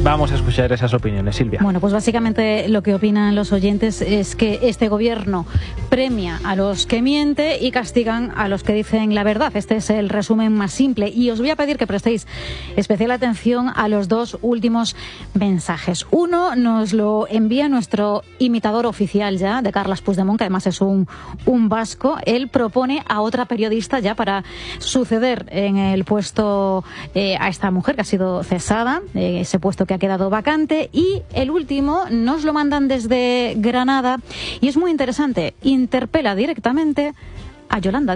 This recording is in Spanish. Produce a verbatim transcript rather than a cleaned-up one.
Vamos a escuchar esas opiniones, Silvia. Bueno, pues básicamente lo que opinan los oyentes es que este gobierno premia a los que mienten y castigan a los que dicen la verdad. Este es el resumen más simple. Y os voy a pedir que prestéis especial atención a los dos últimos mensajes. Uno nos lo envía nuestro imitador oficial ya, de Carles Puigdemont, que además es un, un vasco. Él propone a otra periodista ya para suceder en el puesto eh, a esta mujer que ha sido cesada, eh, ese puesto que ha quedado vacante. Y el último nos lo mandan desde Granada y es muy interesante. Interpela directamente a Yolanda